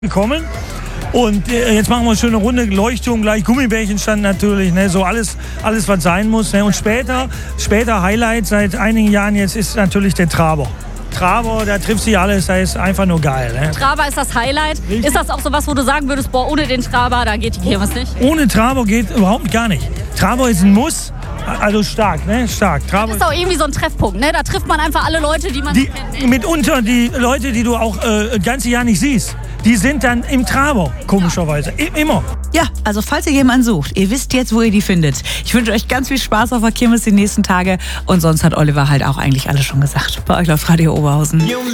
gekommen. Und jetzt machen wir eine schöne Runde, Leuchtturm gleich, Gummibärchen stand natürlich, ne, so alles was sein muss. Ne. Und später Highlight seit einigen Jahren jetzt ist natürlich der Traber. Traber, da trifft sich alles, da ist einfach nur geil. Ne. Traber ist das Highlight. Richtig. Ist das auch so was, wo du sagen würdest, boah, ohne den Traber, da geht die Kirmes nicht? Ohne Traber geht überhaupt gar nicht. Traber ist ein Muss. Also stark, ne? Stark. Traber Das ist auch irgendwie so ein Treffpunkt, ne? Da trifft man einfach alle Leute, die man kennt. Mitunter die Leute, die du auch das ganze Jahr nicht siehst, die sind dann im Traber, komischerweise. Immer. Ja, also falls ihr jemanden sucht, ihr wisst jetzt, wo ihr die findet. Ich wünsche euch ganz viel Spaß auf der Kirmes die nächsten Tage. Und sonst hat Oliver halt auch eigentlich alles schon gesagt. Bei euch auf Radio Oberhausen.